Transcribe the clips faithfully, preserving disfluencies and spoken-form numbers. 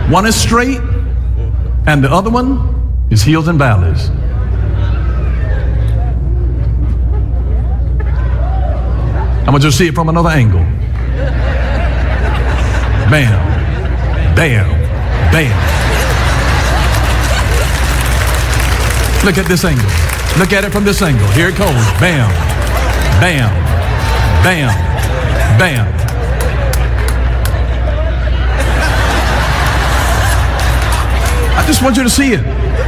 One is straight, and the other one is hills and valleys. I want you to see it from another angle. Bam, bam, bam. Look at this angle. Look at it from this angle. Here it goes. Bam, bam, bam, bam. I just want you to see it.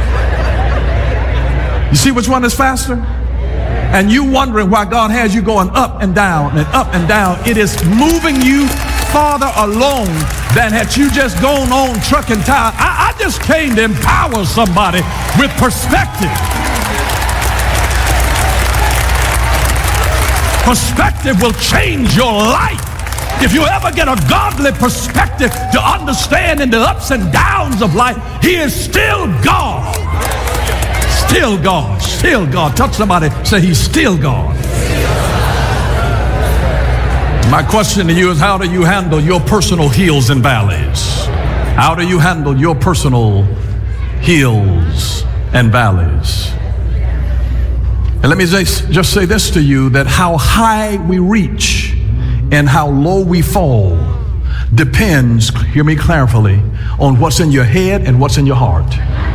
You see which one is faster? And you wondering why God has you going up and down and up and down. It is moving you farther along than had you just gone on truck and tire. I, I just came to empower somebody with perspective. Perspective will change your life. If you ever get a godly perspective to understand in the ups and downs of life, He is still God. Still God. Still God. Touch somebody, say He's still God. My question to you is, how do you handle your personal hills and valleys? How do you handle your personal hills and valleys? And let me just, just say this to you, that how high we reach and how low we fall depends, hear me carefully, on what's in your head and what's in your heart.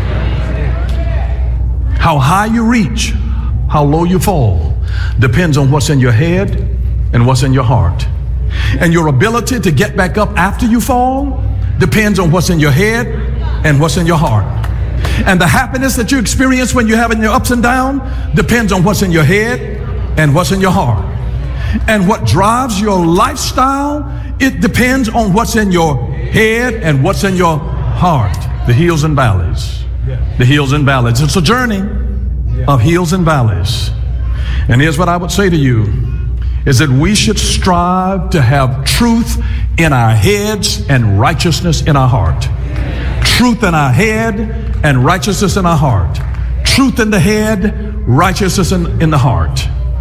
How high you reach, how low you fall, depends on what's in your head and what's in your heart. And your ability to get back up after you fall depends on what's in your head and what's in your heart. And the happiness that you experience when you're having your ups and downs depends on what's in your head and what's in your heart. And what drives your lifestyle, it depends on what's in your head and what's in your heart. The hills and valleys. The hills and valleys. It's a journey of hills and valleys. And here's what I would say to you, is that we should strive to have truth in our heads and righteousness in our heart. Truth in our head and righteousness in our heart. Truth in the head, righteousness in, in the heart.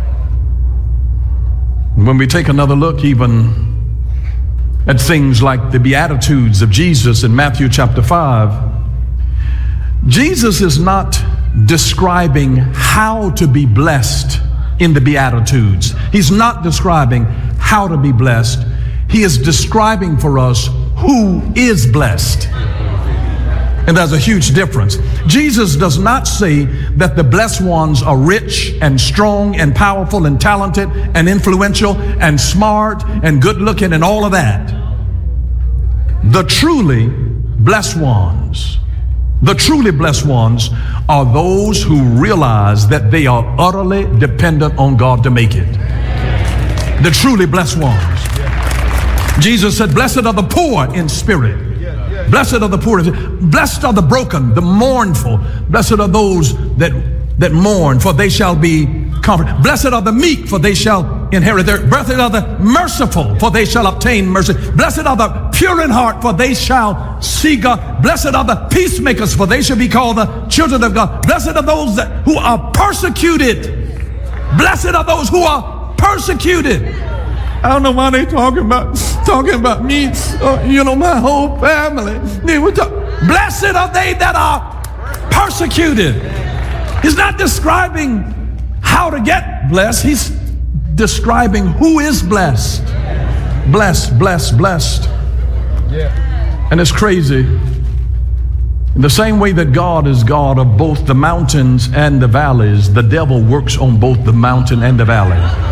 When we take another look even at things like the Beatitudes of Jesus in Matthew chapter five, Jesus is not describing how to be blessed in the Beatitudes. He's not describing how to be blessed. He is describing for us who is blessed. And there's a huge difference. Jesus does not say that the blessed ones are rich and strong and powerful and talented and influential and smart and good looking and all of that. The truly blessed ones, the truly blessed ones are those who realize that they are utterly dependent on God to make it. The truly blessed ones. Jesus said, blessed are the poor in spirit. Blessed are the poor. Blessed are the broken, the mournful. Blessed are those that, that mourn, for they shall be comforted. Blessed are the meek, for they shall inherit their. Blessed are the merciful, for they shall obtain mercy. Blessed are the pure in heart, for they shall see God. Blessed are the peacemakers, for they shall be called the children of God. Blessed are those that, who are persecuted. Blessed are those who are persecuted. I don't know why they talking about talking about me, or, you know, my whole family. They were talk- Blessed are they that are persecuted. He's not describing how to get blessed. He's describing who is blessed. Blessed, blessed, blessed. Yeah. And it's crazy. In the same way that God is God of both the mountains and the valleys, the devil works on both the mountain and the valley.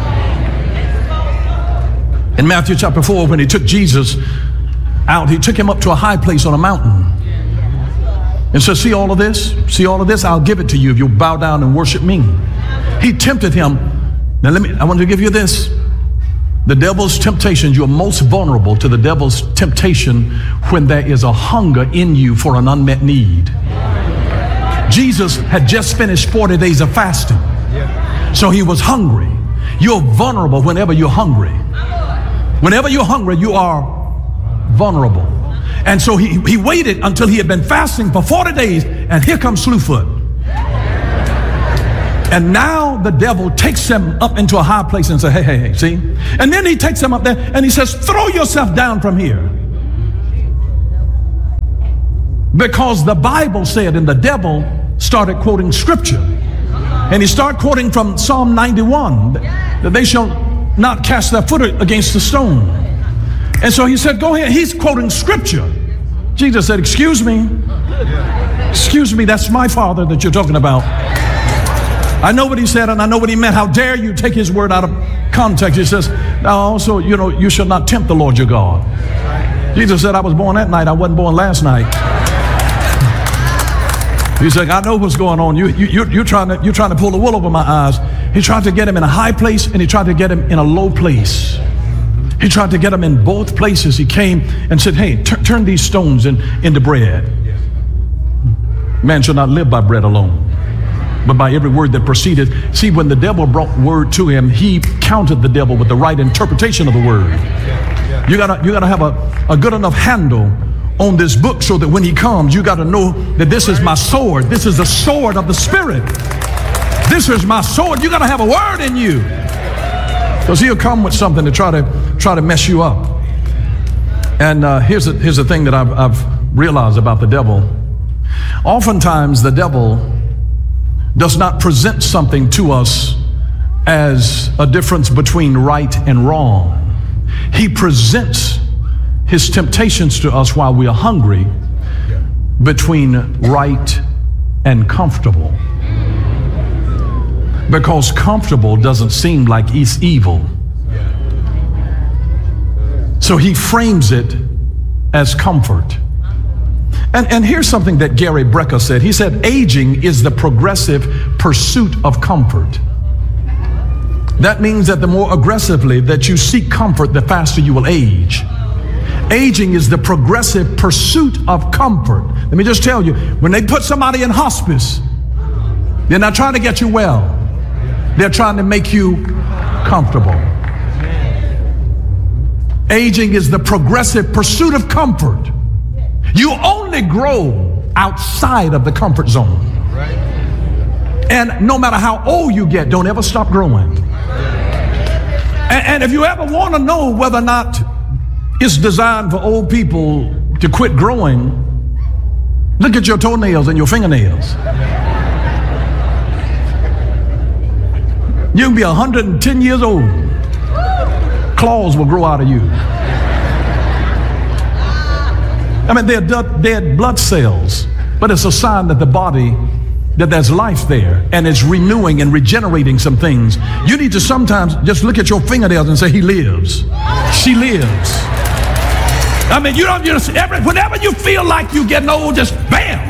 In Matthew chapter four, when he took Jesus out, he took him up to a high place on a mountain and said, see all of this? See all of this? I'll give it to you if you'll bow down and worship me. He tempted him. Now let me, I want to give you this. The devil's temptation, you're most vulnerable to the devil's temptation when there is a hunger in you for an unmet need. Jesus had just finished forty days of fasting. So he was hungry. You're vulnerable whenever you're hungry. Whenever you're hungry, you are vulnerable. And so he, he waited until he had been fasting for forty days, and here comes Slewfoot. And now the devil takes him up into a high place and says, hey, hey, hey, see? And then he takes him up there and he says, throw yourself down from here. Because the Bible said, and the devil started quoting scripture. And he started quoting from Psalm ninety-one, that they shall not cast their foot against the stone. And so he said, go ahead. He's quoting scripture. Jesus said, excuse me. Excuse me, that's my Father that you're talking about. I know what he said, and I know what he meant. How dare you take his word out of context? He says, now also, you know, you shall not tempt the Lord your God. Jesus said, I was born that night. I wasn't born last night. He's like, I know what's going on. You, you, you're, you're, trying to, you're trying to pull the wool over my eyes. He tried to get him in a high place, and he tried to get him in a low place. He tried to get him in both places. He came and said, hey, t- turn these stones in, into bread. Man shall not live by bread alone, but by every word that proceeded. See, when the devil brought word to him, he countered the devil with the right interpretation of the word. You gotta, you gotta have a, a good enough handle on this book so that when he comes, you gotta know that this is my sword. This is the sword of the Spirit. This is my sword. You gotta have a word in you, because he'll come with something to try to try to mess you up. And uh, here's the, here's the thing that I've, I've realized about the devil. Oftentimes, the devil does not present something to us as a difference between right and wrong. He presents his temptations to us while we are hungry between right and comfortable. Because comfortable doesn't seem like it's evil. So he frames it as comfort. And, and here's something that Gary Brecker said. He said, aging is the progressive pursuit of comfort. That means that the more aggressively that you seek comfort, the faster you will age. Aging is the progressive pursuit of comfort. Let me just tell you, when they put somebody in hospice, they're not trying to get you well. They're trying to make you comfortable. Aging is the progressive pursuit of comfort. You only grow outside of the comfort zone. And no matter how old you get, don't ever stop growing. And, and if you ever want to know whether or not it's designed for old people to quit growing, look at your toenails and your fingernails. You can be one hundred ten years old. Claws will grow out of you. I mean, they're dead blood cells, but it's a sign that the body, that there's life there, and it's renewing and regenerating some things. You need to sometimes just look at your fingernails and say, he lives. She lives. I mean, you don't just, every, whenever you feel like you're getting old, just bam.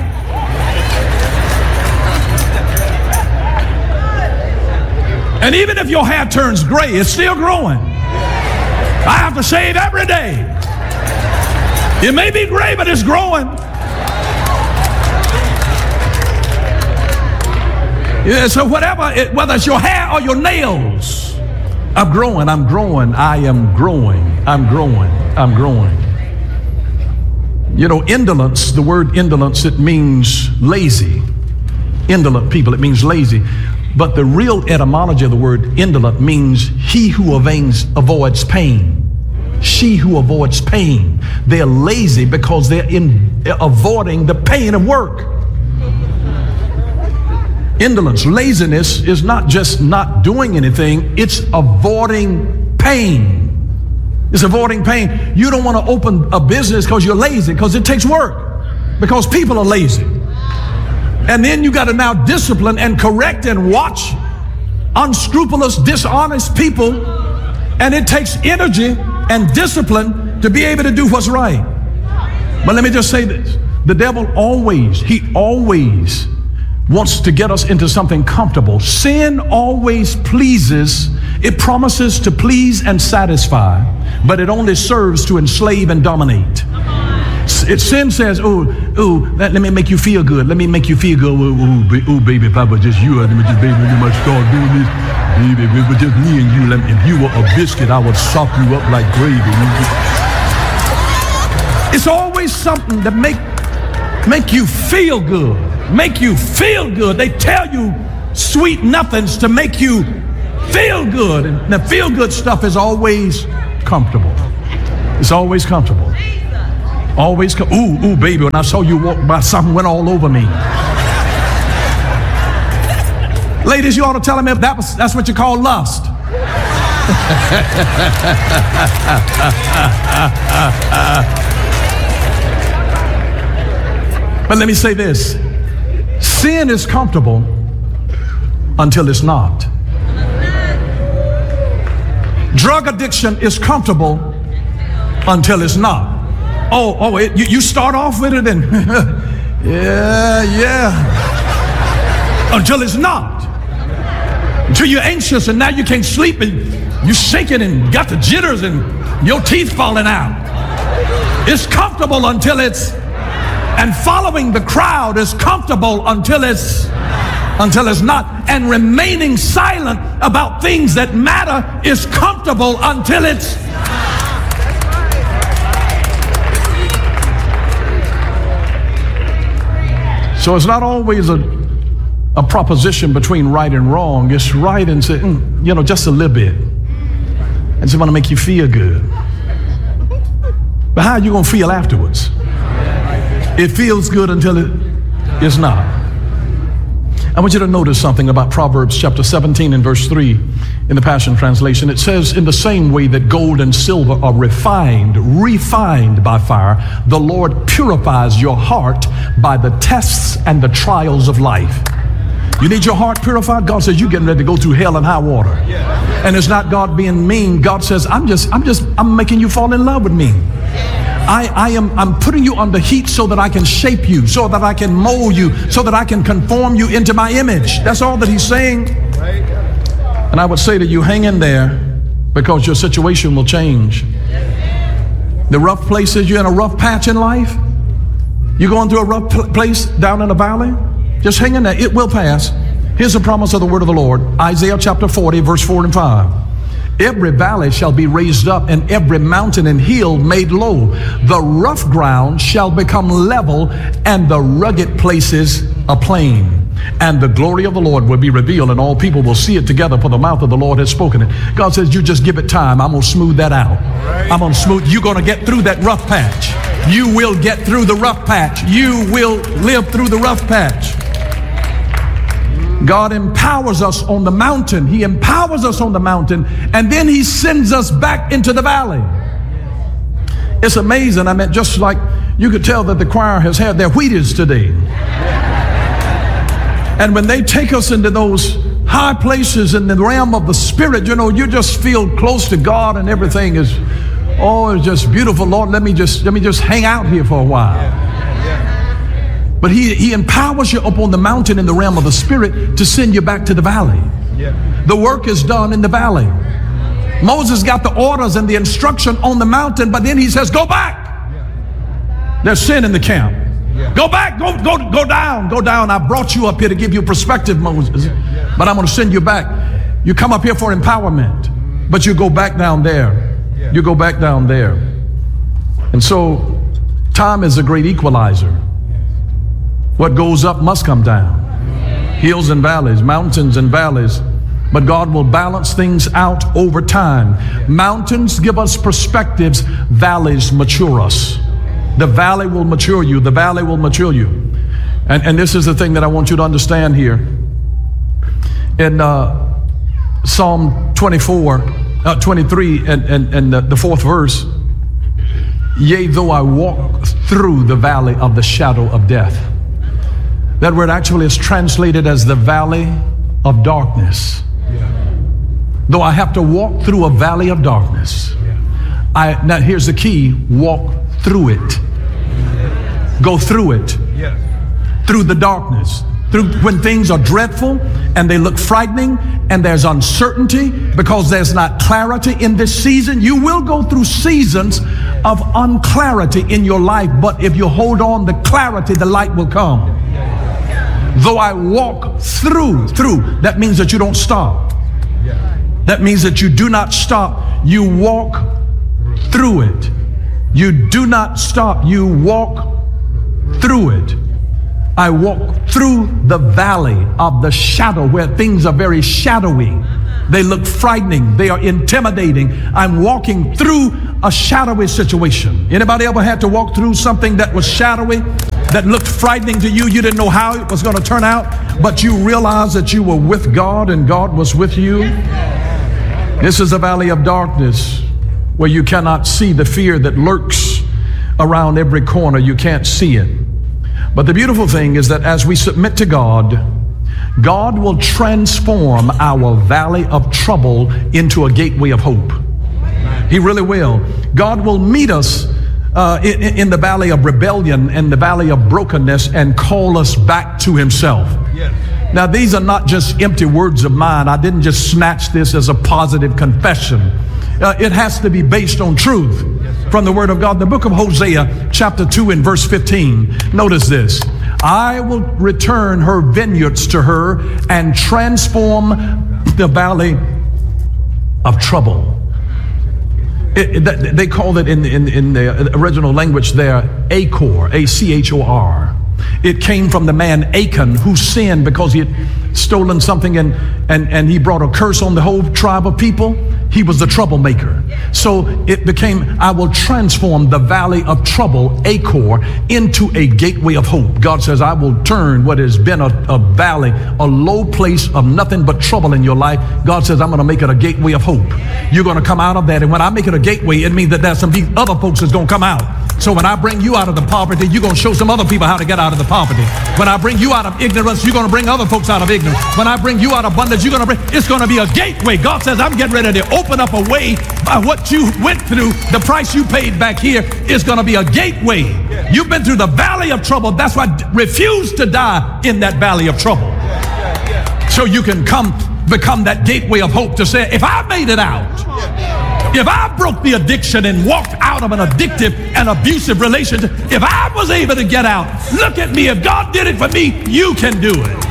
And even if your hair turns gray, it's still growing. I have to shave every day. It may be gray, but it's growing. Yeah, so whatever, it, whether it's your hair or your nails, I'm growing, I'm growing, I am growing, I'm growing, I'm growing. You know, indolence, the word indolence, it means lazy. Indolent people, it means lazy. But the real etymology of the word indolent means he who avoids, avoids pain. She who avoids pain. They're lazy because they're in, avoiding the pain of work. Indolence, laziness is not just not doing anything, it's avoiding pain. It's avoiding pain. You don't want to open a business because you're lazy, because it takes work, because people are lazy. And then you got to now discipline and correct and watch unscrupulous, dishonest people. And it takes energy and discipline to be able to do what's right. But let me just say this. The devil always, he always wants to get us into something comfortable. Sin always pleases. It promises to please and satisfy, but it only serves to enslave and dominate. It, sin says, oh, oh, let, let me make you feel good. Let me make you feel good. Oh, oh, ba- oh baby, if I was just you, let me just, baby, let me start doing this. Baby, if it was just me and you, let me, if you were a biscuit, I would sock you up like gravy. It's always something that make, make you feel good. Make you feel good. They tell you sweet nothings to make you feel good. And the feel good stuff is always comfortable. It's always comfortable. Always come, ooh, ooh, baby, when I saw you walk by, something went all over me. Ladies, you ought to tell him if that was, that's what you call lust. But let me say this. Sin is comfortable until it's not. Drug addiction is comfortable until it's not. Oh, oh, it, you, you start off with it and yeah, yeah. Until it's not. Until you're anxious and now you can't sleep and you're shaking and got the jitters and your teeth falling out. It's comfortable until it's, and following the crowd is comfortable until it's, until it's not. And remaining silent about things that matter is comfortable until it's. So it's not always a, a proposition between right and wrong. It's right and say, mm, you know, just a little bit. And it's going to make you feel good. But how are you going to feel afterwards? It feels good until it is not. I want you to notice something about Proverbs chapter seventeen and verse three in the Passion Translation. It says, in the same way that gold and silver are refined, refined by fire, the Lord purifies your heart by the tests and the trials of life. You need your heart purified? God says, you're getting ready to go through hell and high water. And it's not God being mean. God says, I'm just, I'm just, I'm making you fall in love with me. I, I am I'm putting you under heat so that I can shape you, so that I can mold you, so that I can conform you into my image. That's all that he's saying. And I would say to you, hang in there, because your situation will change. The rough places, you're in a rough patch in life, you're going through a rough pl- place down in the valley, just hang in there. It will pass. Here's the promise of the word of the Lord. Isaiah chapter forty, verse four and five. Every valley shall be raised up, and every mountain and hill made low. The rough ground shall become level, and the rugged places a plain. And the glory of the Lord will be revealed, and all people will see it together, for the mouth of the Lord has spoken it. God says, you just give it time. I'm going to smooth that out. I'm going to smooth. You're going to get through that rough patch. You will get through the rough patch. You will live through the rough patch. God empowers us on the mountain. He empowers us on the mountain, and then he sends us back into the valley. It's amazing. I mean, just like you could tell that the choir has had their Wheaties today. And when they take us into those high places in the realm of the spirit, you know, you just feel close to God, and everything is, oh, it's just beautiful. Lord, let me just, let me just hang out here for a while. But he, he empowers you up on the mountain in the realm of the spirit to send you back to the valley. Yeah. The work is done in the valley. Moses got the orders and the instruction on the mountain, but then he says, go back. Yeah. There's sin in the camp. Yeah. Go back, go, go, go down, go down. I brought you up here to give you perspective, Moses, yeah. Yeah. But I'm going to send you back. You come up here for empowerment, but you go back down there. Yeah. You go back down there. And so time is a great equalizer. What goes up must come down. Hills and valleys, mountains and valleys. But God will balance things out over time. Mountains give us perspectives. Valleys mature us. The valley will mature you. The valley will mature you. And, and this is the thing that I want you to understand here. In uh, Psalm twenty-four, uh, twenty-three, and, and, and the, the fourth verse. Yea, though I walk through the valley of the shadow of death. That word actually is translated as the valley of darkness. Yeah. Though I have to walk through a valley of darkness. Yeah. I, now here's the key, walk through it. Go through it. Yeah. Through the darkness. Through when things are dreadful and they look frightening and there's uncertainty because there's not clarity in this season. You will go through seasons of unclarity in your life, but if you hold on the clarity, the light will come. Though I walk through, through, that means that you don't stop. That means that you do not stop. You walk through it. You do not stop. You walk through it. I walk through the valley of the shadow where things are very shadowy. They look frightening. They are intimidating. I'm walking through a shadowy situation. Anybody ever had to walk through something that was shadowy, that looked frightening to you? You didn't know how it was going to turn out, but you realized that you were with God and God was with you. This is a valley of darkness where you cannot see the fear that lurks around every corner. You can't see it. But the beautiful thing is that as we submit to God, God will transform our valley of trouble into a gateway of hope. He really will. God will meet us uh, in, in the valley of rebellion and the valley of brokenness and call us back to himself. Yes. Now, these are not just empty words of mine. I didn't just snatch this as a positive confession. Uh, it has to be based on truth from the Word of God. The book of Hosea, chapter two and verse fifteen. Notice this. I will return her vineyards to her and transform the valley of trouble. It, it, they call it in, in, in the original language there, Achor, A C H O R. It came from the man Achan, who sinned because he had stolen something and, and, and he brought a curse on the whole tribe of people. He was the troublemaker. So it became, I will transform the valley of trouble, Achor, into a gateway of hope. God says, I will turn what has been a, a valley, a low place of nothing but trouble in your life. God says, I'm going to make it a gateway of hope. You're going to come out of that. And when I make it a gateway, it means that there's some other folks that's going to come out. So when I bring you out of the poverty, you're going to show some other people how to get out of the poverty. When I bring you out of ignorance, you're going to bring other folks out of ignorance. When I bring you out of abundance, you're going to bring, it's going to be a gateway. God says, I'm getting ready to open up a way by what you went through. The price you paid back here is going to be a gateway. You've been through the valley of trouble. That's why refuse to die in that valley of trouble. So you can come, become that gateway of hope to say, if I made it out, if I broke the addiction and walked out of an addictive and abusive relationship, if I was able to get out, look at me. If God did it for me, you can do it.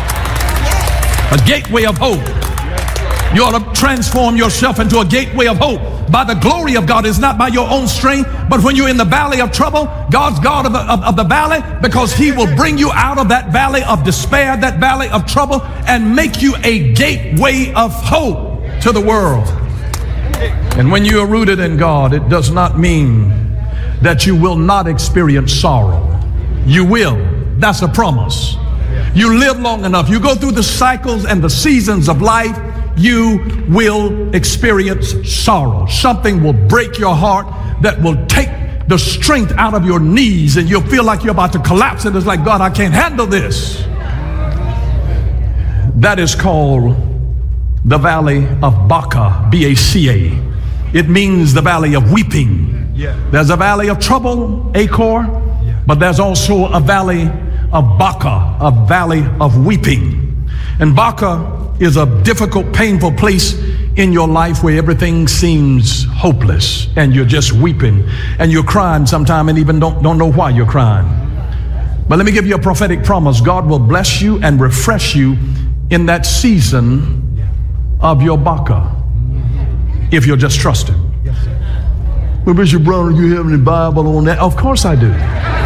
A gateway of hope. You ought to transform yourself into a gateway of hope by the glory of God. It's not by your own strength, but when you're in the valley of trouble, God's God of the, of, of the valley, because he will bring you out of that valley of despair, that valley of trouble, and make you a gateway of hope to the world. And when you are rooted in God, it does not mean that you will not experience sorrow. You will. That's a promise. You live long enough, you go through the cycles and the seasons of life, you will experience sorrow. Something will break your heart that will take the strength out of your knees, and you'll feel like you're about to collapse, and it's like, God, I can't handle this. That is called the valley of Baca, B A C A. It means the valley of weeping. Yeah. There's a valley of trouble, Achor, yeah. But there's also a valley of Baca, a valley of weeping. And Baca is a difficult, painful place in your life where everything seems hopeless and you're just weeping and you're crying sometime and even don't, don't know why you're crying. But let me give you a prophetic promise. God will bless you and refresh you in that season of your Baca, if you'll just trust him. Well, Bishop Brown, you have any Bible on that? Of course I do.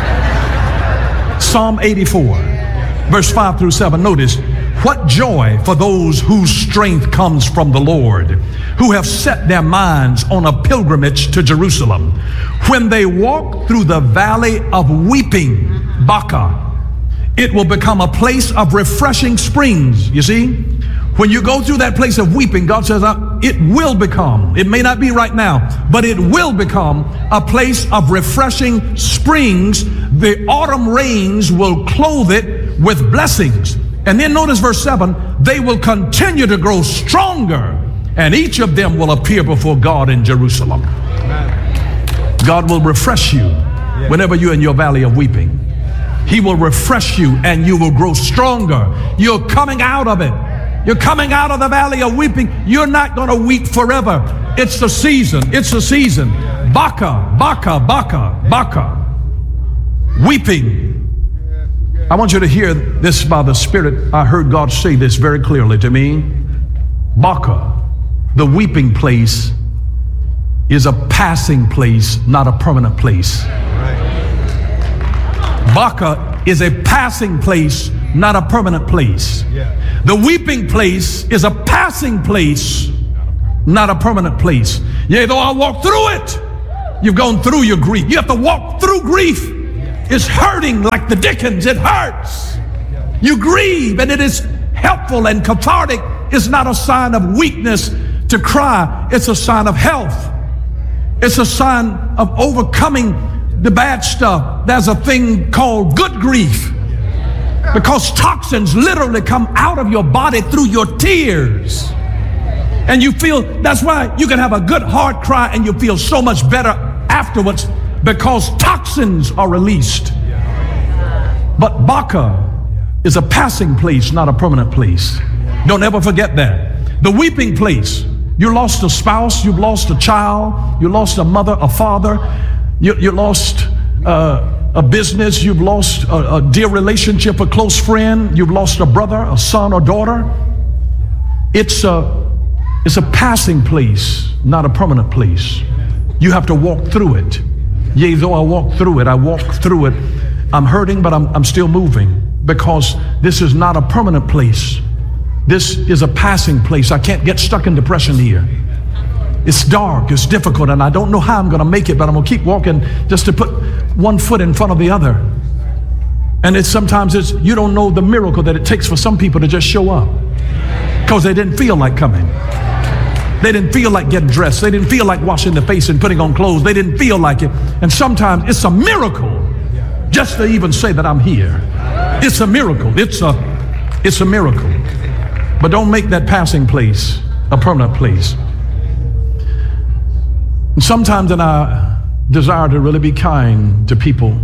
Psalm eighty-four, verse five through seven. Notice, what joy for those whose strength comes from the Lord, who have set their minds on a pilgrimage to Jerusalem. When they walk through the valley of weeping, Baca, it will become a place of refreshing springs. You see? When you go through that place of weeping, God says, uh, it will become, it may not be right now, but it will become a place of refreshing springs. The autumn rains will clothe it with blessings. And then notice verse seven, they will continue to grow stronger, and each of them will appear before God in Jerusalem. God will refresh you whenever you're in your valley of weeping. He will refresh you and you will grow stronger. You're coming out of it. You're coming out of the valley of weeping. You're not going to weep forever. It's the season. It's the season. Baca, Baca, Baca, Baca. Weeping. I want you to hear this by the Spirit. I heard God say this very clearly to me. Baca, the weeping place, is a passing place, not a permanent place. Baca is a passing place not a permanent place. The weeping place is a passing place, not a permanent place. Yea, though I walk through it. You've gone through your grief. You have to walk through grief. It's hurting like the Dickens. It hurts. You grieve, and it is helpful and cathartic. It's not a sign of weakness to cry. It's a sign of health. It's a sign of overcoming the bad stuff. There's a thing called good grief, because toxins literally come out of your body through your tears. And you feel, that's why you can have a good hard cry and you feel so much better afterwards, because toxins are released. But Baca is a passing place, not a permanent place. Don't ever forget that. The weeping place. You lost a spouse, you've lost a child, you lost a mother, a father, you, you lost uh, a business, you've lost a, a dear relationship, a close friend, you've lost a brother, a son or daughter. It's a, it's a passing place, not a permanent place. You have to walk through it. Yea, though I walk through it, I walk through it. I'm hurting, but I'm, I'm still moving, because this is not a permanent place. This is a passing place. I can't get stuck in depression here. It's dark, it's difficult, and I don't know how I'm going to make it, but I'm going to keep walking just to put one foot in front of the other. And it's sometimes it's, you don't know the miracle that it takes for some people to just show up, because they didn't feel like coming. They didn't feel like getting dressed. They didn't feel like washing their face and putting on clothes. They didn't feel like it. And sometimes it's a miracle just to even say that I'm here. It's a miracle. It's a, it's a miracle. But don't make that passing place a permanent place. And sometimes in our desire to really be kind to people,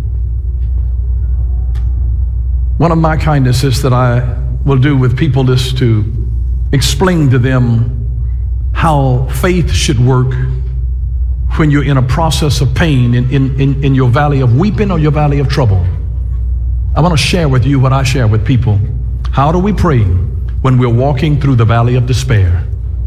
one of my kindnesses that I will do with people is to explain to them how faith should work when you're in a process of pain, in, in, in, in your valley of weeping or your valley of trouble. I want to share with you what I share with people. How do we pray when we're walking through the valley of despair?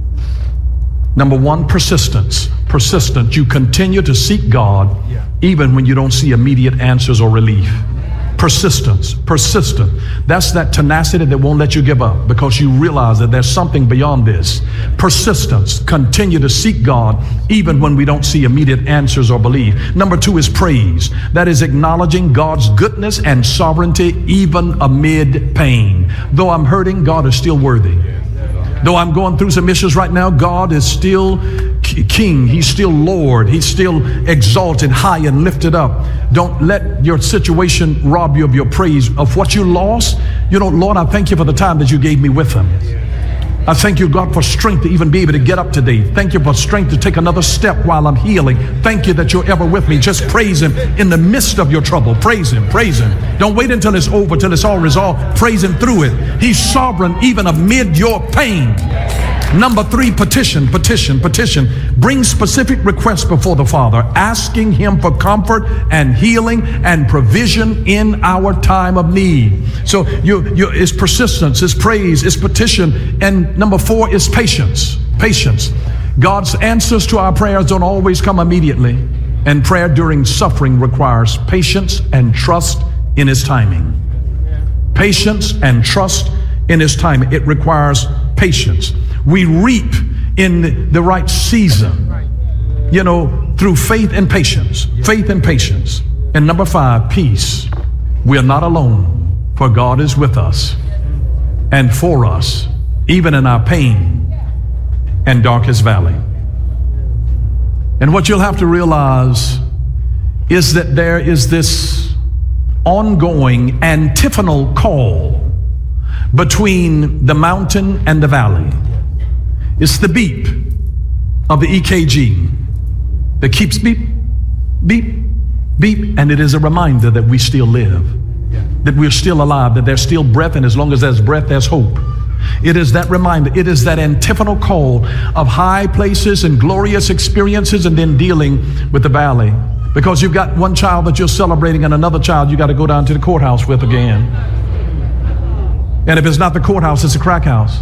Number one, persistence. Persistent. You continue to seek God even when you don't see immediate answers or relief. Persistence. Persistent. That's that tenacity that won't let you give up, because you realize that there's something beyond this. Persistence. Continue to seek God even when we don't see immediate answers or belief. Number two is praise. That is acknowledging God's goodness and sovereignty even amid pain. Though I'm hurting, God is still worthy. Though I'm going through some issues right now, God is still King. He's still Lord. He's still exalted high and lifted up. Don't let your situation rob you of your praise of what you lost. You know, Lord, I thank you for the time that you gave me with him. I thank you, God, for strength to even be able to get up today. Thank you for strength to take another step while I'm healing. Thank you that you're ever with me. Just praise him in the midst of your trouble. Praise him, praise him. Don't wait until it's over, till it's all resolved. Praise him through it. He's sovereign even amid your pain. Number three, petition, petition, petition. Bring specific requests before the Father, asking him for comfort and healing and provision in our time of need. So you, you, it's persistence, it's praise, it's petition. And number four is patience, patience. God's answers to our prayers don't always come immediately. And prayer during suffering requires patience and trust in his timing. Patience and trust in his timing. It requires patience. We reap in the right season, you know, through faith and patience, faith and patience. And number five, peace. We are not alone, for God is with us and for us, even in our pain and darkest valley. And what you'll have to realize is that there is this ongoing antiphonal call between the mountain and the valley. It's the beep of the E K G that keeps beep, beep, beep, and it is a reminder that we still live, that we're still alive, that there's still breath, and as long as there's breath, there's hope. It is that reminder, it is that antiphonal call of high places and glorious experiences, and then dealing with the valley. Because you've got one child that you're celebrating and another child you got to go down to the courthouse with again. And if it's not the courthouse, it's a crack house.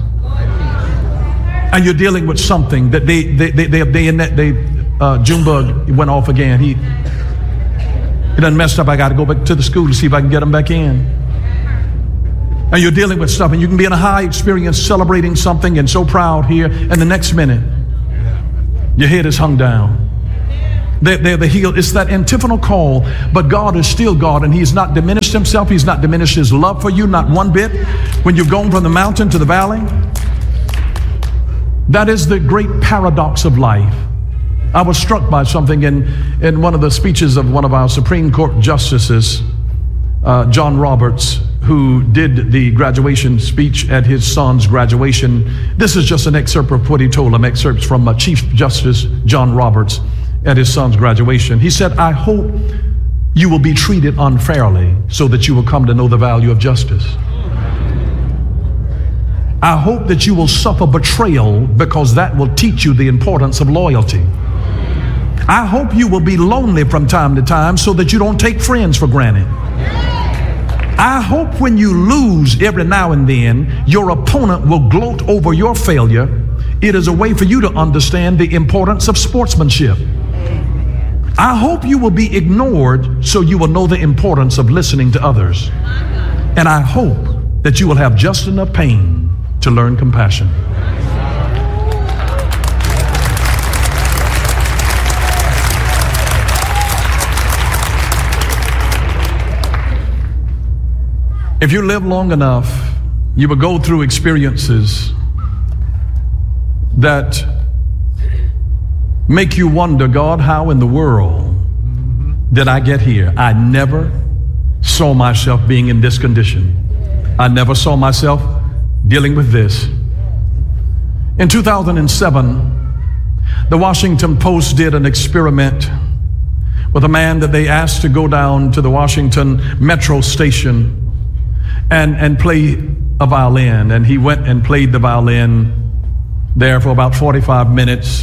And you're dealing with something that they, they, they, they, they, they, they uh, Junebug went off again. He, he done messed up. I got to go back to the school to see if I can get him back in. And you're dealing with stuff, and you can be in a high experience celebrating something and so proud here, and the next minute, your head is hung down. They're, they're the heel. It's that antiphonal call, but God is still God, and He's not diminished Himself. He's not diminished His love for you, not one bit. When you've gone from the mountain to the valley, that is the great paradox of life. I was struck by something in, in one of the speeches of one of our Supreme Court justices, uh, John Roberts, who did the graduation speech at his son's graduation. This is just an excerpt of what he told them, excerpts from uh, Chief Justice John Roberts at his son's graduation. He said, I hope you will be treated unfairly so that you will come to know the value of justice. I hope that you will suffer betrayal because that will teach you the importance of loyalty. I hope you will be lonely from time to time so that you don't take friends for granted. I hope when you lose every now and then, your opponent will gloat over your failure. It is a way for you to understand the importance of sportsmanship. I hope you will be ignored so you will know the importance of listening to others. And I hope that you will have just enough pain to learn compassion. If you live long enough, you will go through experiences that make you wonder, God, how in the world did I get here? I never saw myself being in this condition. I never saw myself dealing with this. In two thousand seven, the Washington Post did an experiment with a man that they asked to go down to the Washington Metro station and, and play a violin. And he went and played the violin there for about forty-five minutes.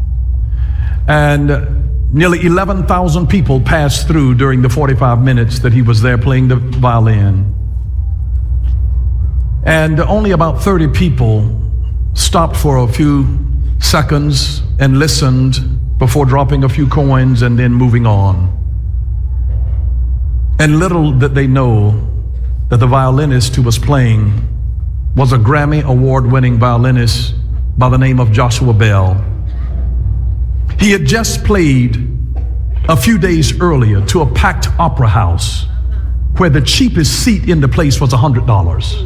And nearly eleven thousand people passed through during the forty-five minutes that he was there playing the violin. And only about thirty people stopped for a few seconds and listened before dropping a few coins and then moving on. And little did they know that the violinist who was playing was a Grammy award-winning violinist by the name of Joshua Bell. He had just played a few days earlier to a packed opera house where the cheapest seat in the place was one hundred dollars.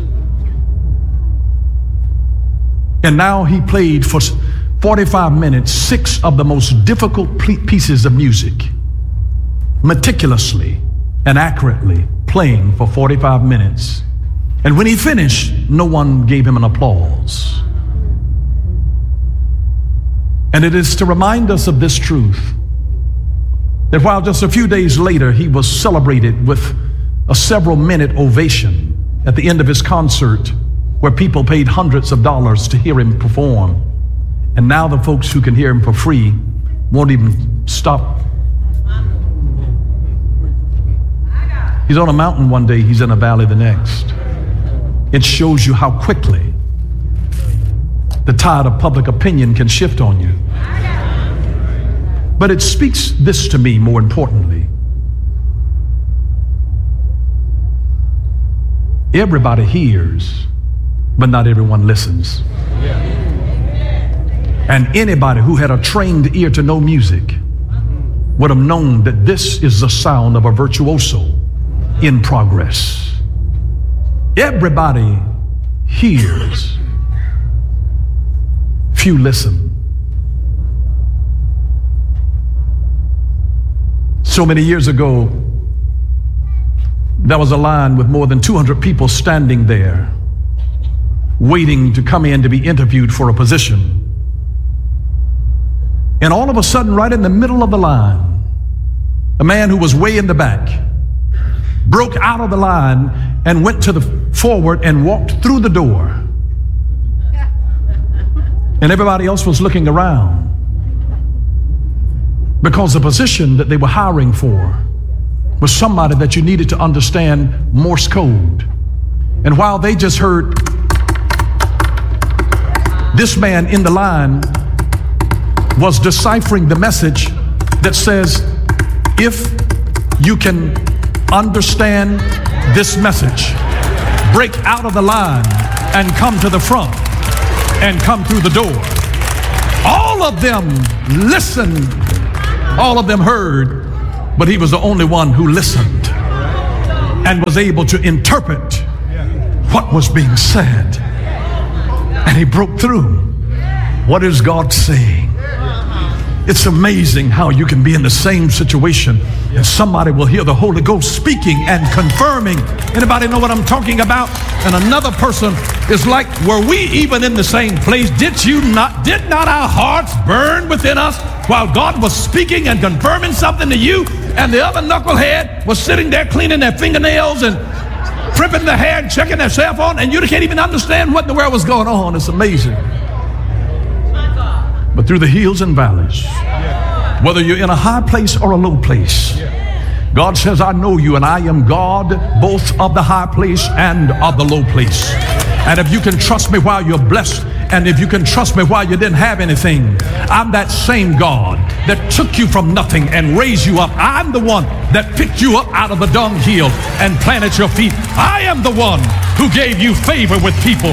And now he played for forty-five minutes, six of the most difficult pieces of music, meticulously and accurately playing for forty-five minutes. And when he finished, no one gave him an applause. And it is to remind us of this truth, that while just a few days later he was celebrated with a several minute ovation at the end of his concert, where people paid hundreds of dollars to hear him perform. And now the folks who can hear him for free won't even stop. He's on a mountain one day, he's in a valley the next. It shows you how quickly the tide of public opinion can shift on you. But it speaks this to me more importantly. Everybody hears, but not everyone listens. And anybody who had a trained ear to know music would have known that this is the sound of a virtuoso in progress. Everybody hears, few listen. So many years ago, there was a line with more than two hundred people standing there, waiting to come in to be interviewed for a position. And all of a sudden, right in the middle of the line, a man who was way in the back broke out of the line and went to the forward and walked through the door. And everybody else was looking around because the position that they were hiring for was somebody that you needed to understand Morse code. And while they just heard this man in the line was deciphering the message that says, if you can understand this message, break out of the line and come to the front and come through the door. All of them listened. All of them heard, but he was the only one who listened and was able to interpret what was being said. And he broke through. What is God saying? It's amazing how you can be in the same situation and somebody will hear the Holy Ghost speaking and confirming. Anybody know what I'm talking about? And another person is like, were we even in the same place? Did you not, did not our hearts burn within us while God was speaking and confirming something to you? And the other knucklehead was sitting there cleaning their fingernails and primping their hair and checking their cell phone, and you can't even understand what in the world was going on. It's amazing. But through the hills and valleys, whether you're in a high place or a low place, God says, I know you, and I am God both of the high place and of the low place. And if you can trust me while you're blessed, and if you can trust me while you didn't have anything, I'm that same God that took you from nothing and raised you up. I'm the one that picked you up out of the dunghill and planted your feet. I am the one who gave you favor with people.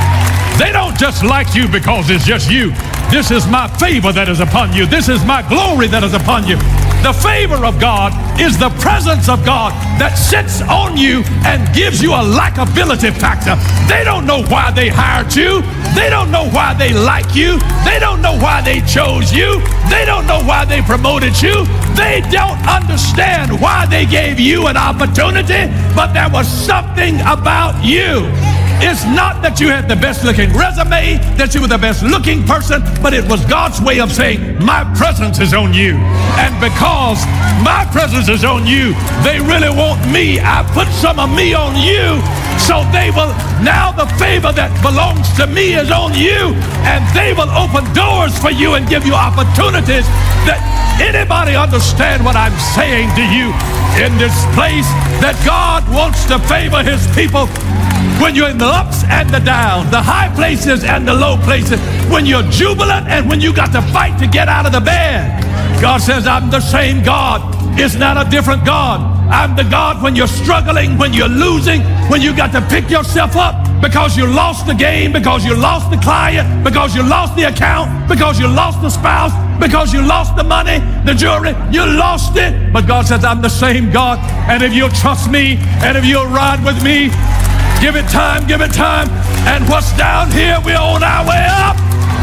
They don't just like you because it's just you. This is my favor that is upon you. This is my glory that is upon you. The favor of God is the presence of God that sits on you and gives you a likability factor. They don't know why they hired you. They don't know why they like you. They don't know why they chose you. They don't know why they promoted you. They don't understand why they gave you an opportunity, but there was something about you. It's not that you had the best looking resume, that you were the best looking person, but it was God's way of saying, my presence is on you. And because my presence is on you, they really want me. I put some of me on you, so they will, now the favor that belongs to me is on you, and they will open doors for you and give you opportunities. That anybody understand what I'm saying to you in this place? That God wants to favor his people when you're in the ups and the downs, the high places and the low places, when you're jubilant and when you got to fight to get out of the bed. God says, I'm the same God. It's not a different God. I'm the God when you're struggling, when you're losing, when you got to pick yourself up because you lost the game, because you lost the client, because you lost the account, because you lost the spouse, because you lost the money, the jewelry, you lost it. But God says, I'm the same God. And if you'll trust me, and if you'll ride with me, give it time, give it time. And what's down here, we're on our way up.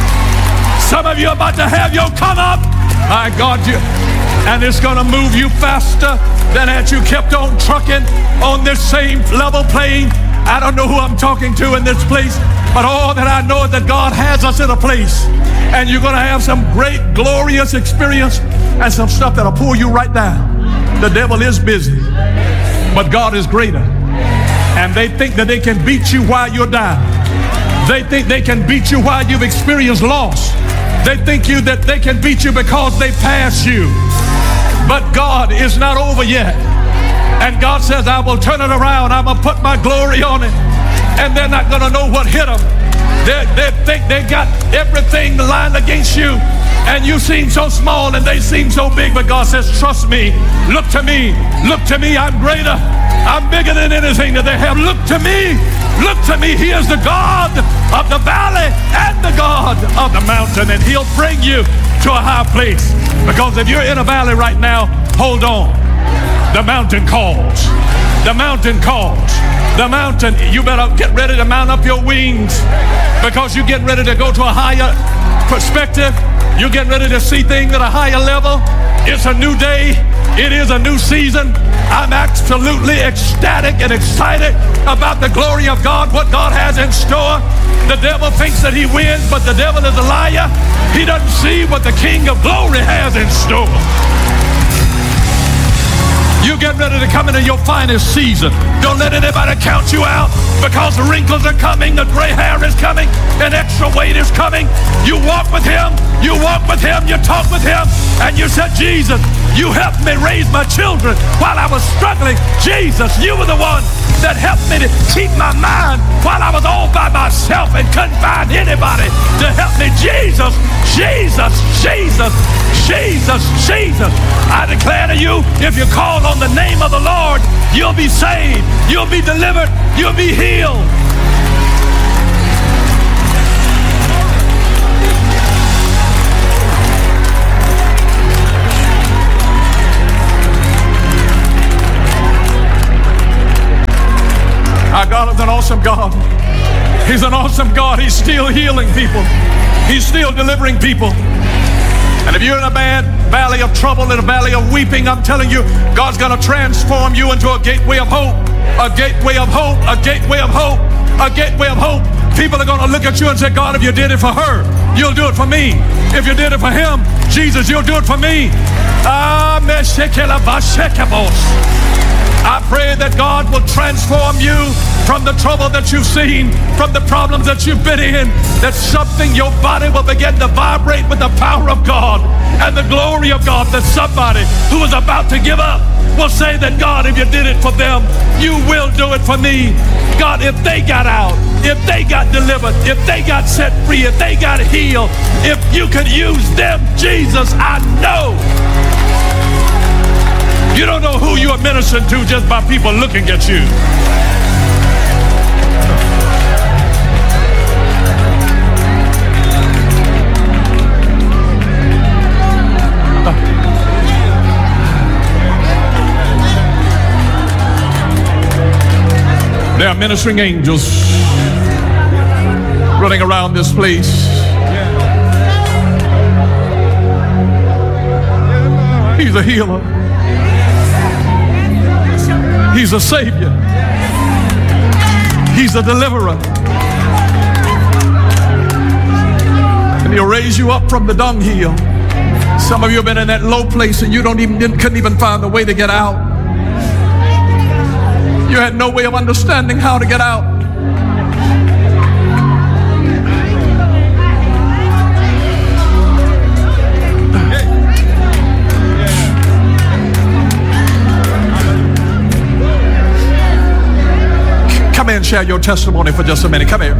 Some of you are about to have your come up. I got you. And it's going to move you faster than had you kept on trucking on this same level plane. I don't know who I'm talking to in this place, but all that I know is that God has us in a place. And you're going to have some great, glorious experience and some stuff that'll pull you right down. The devil is busy, but God is greater. And they think that they can beat you while you're down. They think they can beat you while you've experienced loss. They think you that they can beat you because they pass you. But God is not over yet. And God says, I will turn it around. I'm going to put my glory on it. And they're not going to know what hit them. They, they think they got everything lined against you. And you seem so small and they seem so big. But God says, trust me. Look to me. Look to me. I'm greater. I'm bigger than anything that they have. Look to me. Look to me. He is the God of the valley and the God of the mountain. And he'll bring you to a high place. Because if you're in a valley right now, hold on. The mountain calls. The mountain calls. The mountain, you better get ready to mount up your wings, because you're getting ready to go to a higher perspective. You're getting ready to see things at a higher level. It's a new day. It is a new season. I'm absolutely ecstatic and excited about the glory of God, what God has in store. The devil thinks that he wins, but the devil is a liar. He doesn't see what the King of Glory has in store. You get ready to come into your finest season. Don't let anybody count you out, because the wrinkles are coming, the gray hair is coming, and extra weight is coming. You walk with him, you walk with him, you talk with him, and you said, Jesus, you helped me raise my children while I was struggling. Jesus, you were the one that helped me to keep my mind while I was all by myself and couldn't find anybody to help me. Jesus, Jesus, Jesus, Jesus, Jesus. I declare to you, if you call on the name of the Lord, you'll be saved. You'll be delivered. You'll be healed. Our God is an awesome God. He's an awesome God. He's still healing people. He's still delivering people. And if you're in a bad valley of trouble, in a valley of weeping, I'm telling you, God's going to transform you into a gateway of hope. A gateway of hope. A gateway of hope. A gateway of hope. People are going to look at you and say, God, if you did it for her, you'll do it for me. If you did it for him, Jesus, you'll do it for me. I pray that God will transform you from the trouble that you've seen, from the problems that you've been in, that something, your body will begin to vibrate with the power of God and the glory of God, that somebody who is about to give up will say that, God, if you did it for them, you will do it for me. God, if they got out, if they got delivered, if they got set free, if they got healed, if you could use them, Jesus, I know. You don't know who you are ministering to just by people looking at you. There are ministering angels running around this place. He's a healer. He's a savior. He's a deliverer. And he'll raise you up from the dunghill. Some of you have been in that low place and you don't even didn't, couldn't even find a way to get out. You had no way of understanding how to get out. Come here and share your testimony for just a minute. Come here.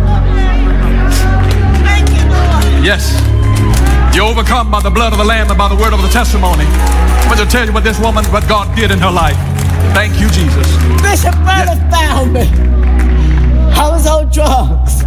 Thank you, Lord. Yes. You're overcome by the blood of the Lamb and by the word of the testimony. I'm going to tell you what this woman, what God did in her life. Thank you, Jesus. Bishop Brother Yes. found me. I was on drugs.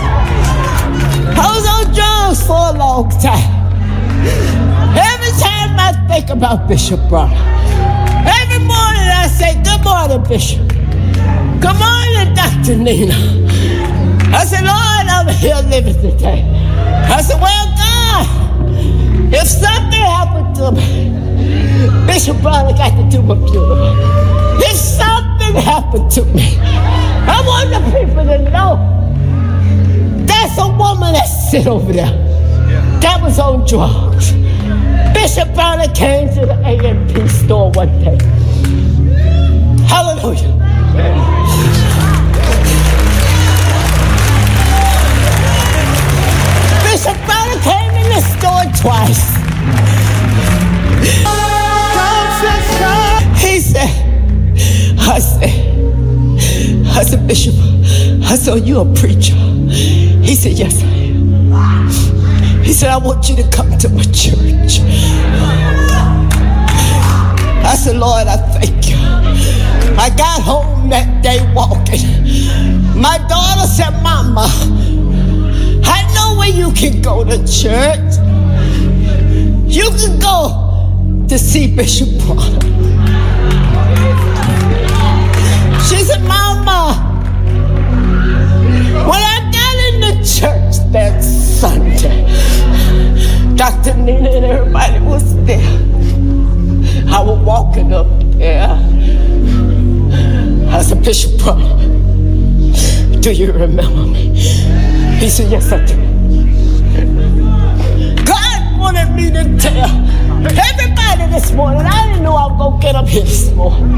I was on drugs for a long time. Every time I think about Bishop Brother, every morning I say, good morning, Bishop. Good morning, Doctor Nina. I said, Lord, I'm here living today. I said, well, God, if something happened to me, Bishop Brother got to do my funeral. If something happened to me, I want the people to know there's a woman that sit over there that was on drugs. Bishop Brother came to the A and P store one day. Hallelujah. Bishop Brother came in the store twice. He said, I said, I said, Bishop, I said, are you a preacher? He said, yes, I am. He said, I want you to come to my church. I said, Lord, I thank you. I got home that day walking. My daughter said, Mama, I know where you can go to church. You can go to see Bishop Brother. She said, Mama, when I got in the church that Sunday, Doctor Nina and everybody was there. I was walking up there. I said, Bishop Brother, do you remember me? He said, yes, I do. God wanted me to tell everybody this morning. I didn't know I was going to get up here this morning.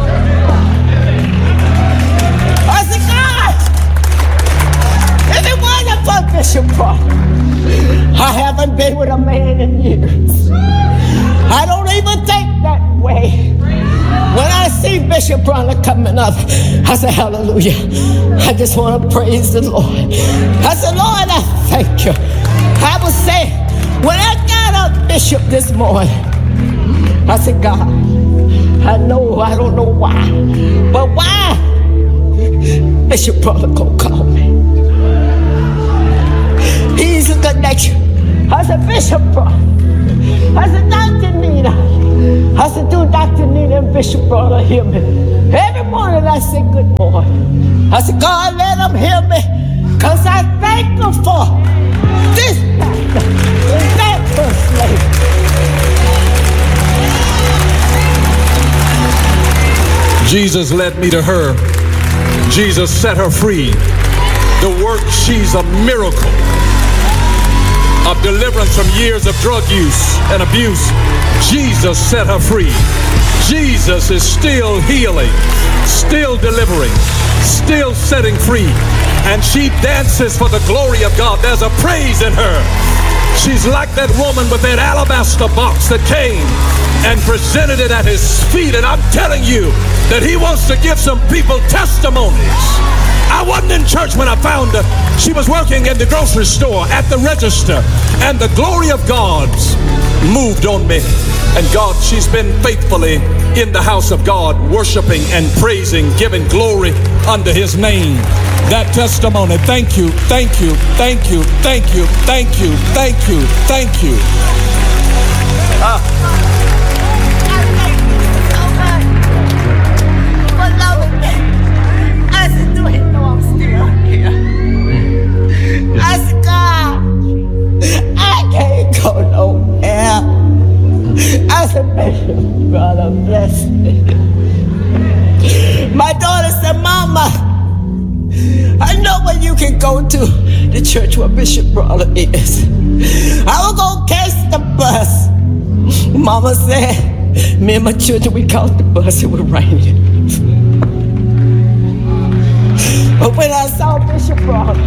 I said, God, if it wasn't for Bishop Brother, I haven't been with a man in years. I don't even think that way. When I see Bishop Brother coming up, I say, hallelujah. I just want to praise the Lord. I said, Lord, I thank you. I was saying, when I got up, Bishop, this morning, I said, God, I know, I don't know why, but why Bishop Brother go call me. He's a connection. I said, Bishop Brother. I said, Doctor Nina. I said, do Doctor Nina and Bishop Brother hear me? Every morning I say, good morning. I said, God, let them hear me. Because I thank them for this pastor and that first lady. Jesus led me to her. Jesus set her free. The work, she's a miracle of deliverance from years of drug use and abuse. Jesus set her free. Jesus is still healing, still delivering, still setting free. And she dances for the glory of God. There's a praise in her. She's like that woman with that alabaster box that came and presented it at his feet. And I'm telling you that he wants to give some people testimonies. I wasn't in church when I found her. She was working in the grocery store at the register, and the glory of God moved on me. And God, she's been faithfully in the house of God, worshiping and praising, giving glory unto his name. That testimony, thank you, thank you, thank you, thank you, thank you, thank you, thank you. Ah. I said, God, I can't go nowhere. I said, Bishop, brother, bless me. My daughter said, Mama, I know where you can go to, the church where Bishop Brother is. I will go catch the bus. Mama said, me and my children, we caught the bus, it was raining. But when I saw Bishop Brother,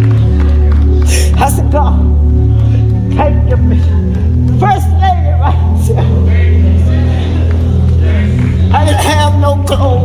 I said, God, take your bishop. First lady right there. I didn't have no clothes.